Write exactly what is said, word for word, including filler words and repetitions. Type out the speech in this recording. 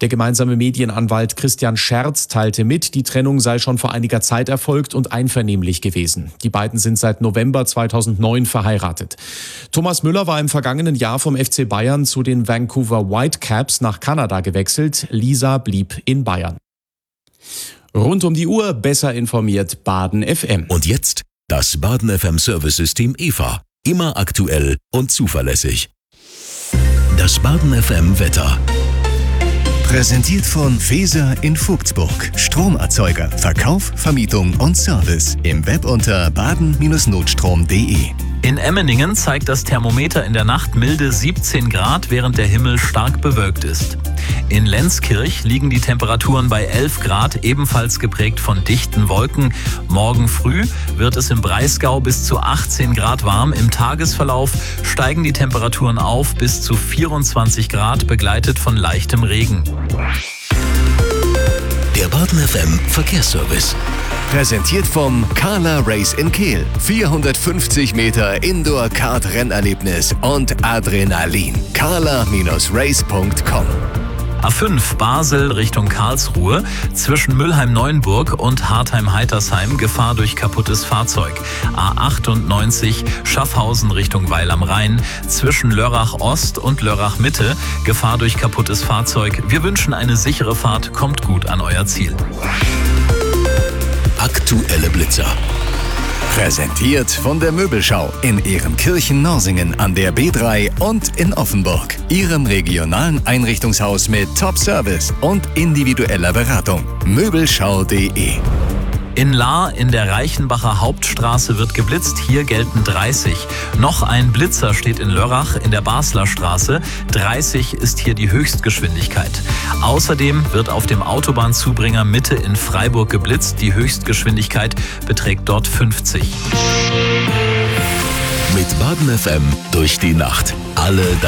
Der gemeinsame Medienanwalt Christian Scherz teilte mit, die Trennung sei schon vor einiger Zeit erfolgt und einvernehmlich gewesen. Die beiden sind seit November zweitausendneun verheiratet. Thomas Müller war im vergangenen Jahr vom F C Bayern zu den Vancouver Whitecaps nach Kanada gewechselt. Lisa blieb in Bayern. Rund um die Uhr besser informiert Baden F M. Und jetzt das Baden F M Service-System E V A. Immer aktuell und zuverlässig. Das Baden F M Wetter. Präsentiert von Feser in Vogtsburg. Stromerzeuger, Verkauf, Vermietung und Service. Im Web unter baden Notstrom punkt de. In Emmeningen zeigt das Thermometer in der Nacht milde siebzehn Grad, während der Himmel stark bewölkt ist. In Lenzkirch liegen die Temperaturen bei elf Grad, ebenfalls geprägt von dichten Wolken. Morgen früh wird es im Breisgau bis zu achtzehn Grad warm. Im Tagesverlauf steigen die Temperaturen auf bis zu vierundzwanzig Grad, begleitet von leichtem Regen. Der Baden F M Verkehrsservice. Präsentiert vom Carla Race in Kehl. vierhundertfünfzig Meter Indoor-Kart-Rennerlebnis und Adrenalin. carla Race punkt com. A fünf Basel Richtung Karlsruhe, zwischen Mülheim-Neuenburg und Hartheim-Heitersheim Gefahr durch kaputtes Fahrzeug. A achtundneunzig Schaffhausen Richtung Weil am Rhein, zwischen Lörrach Ost und Lörrach Mitte Gefahr durch kaputtes Fahrzeug. Wir wünschen eine sichere Fahrt, kommt gut an euer Ziel. Aktuelle Blitzer. Präsentiert von der Möbelschau in Ehrenkirchen-Norsingen an der B drei und in Offenburg. Ihrem regionalen Einrichtungshaus mit Top-Service und individueller Beratung. Möbelschau punkt de. In Lahr in der Reichenbacher Hauptstraße wird geblitzt, hier gelten dreißig. Noch ein Blitzer steht in Lörrach in der Basler Straße. dreißig ist hier die Höchstgeschwindigkeit. Außerdem wird auf dem Autobahnzubringer Mitte in Freiburg geblitzt. Die Höchstgeschwindigkeit beträgt dort fünfzig. Mit Baden F M durch die Nacht. Alle